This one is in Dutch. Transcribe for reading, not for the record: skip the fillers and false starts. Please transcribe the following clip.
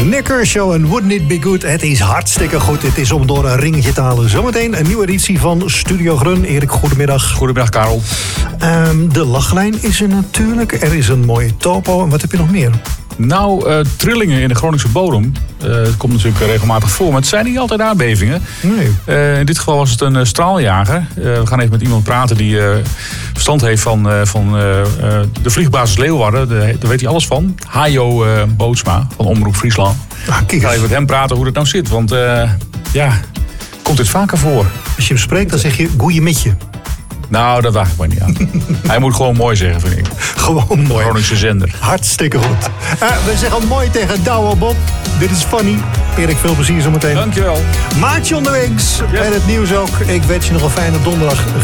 Nick Kershaw en Wouldn't It Be Good. Het is hartstikke goed. Het is om door een ringetje te halen. Zometeen een nieuwe editie van Studio Grun. Erik, goedemiddag. Goedemiddag, Karel. De lachlijn is er natuurlijk. Er is een mooie topo. En wat heb je nog meer? Nou, trillingen in de Groningse bodem. Het komt natuurlijk regelmatig voor, maar het zijn niet altijd aardbevingen. Nee. In dit geval was het een straaljager. We gaan even met iemand praten die verstand heeft van de vliegbasis Leeuwarden. Daar weet hij alles van. Hajo Bootsma van Omroep Friesland. Ik ga even met hem praten hoe het nou zit. Want komt dit vaker voor? Als je hem spreekt, dan zeg je goeie mitje. Nou, dat wacht ik maar niet aan. Hij moet gewoon mooi zeggen, vind ik. Gewoon mooi. Groningse zender. Hartstikke goed. We zeggen mooi tegen Douwe Bob. Dit is funny. Erik, veel plezier zometeen. Dankjewel. Maartje onderwegs. Yes. En het nieuws ook. Ik wens je nog een fijne donderdag.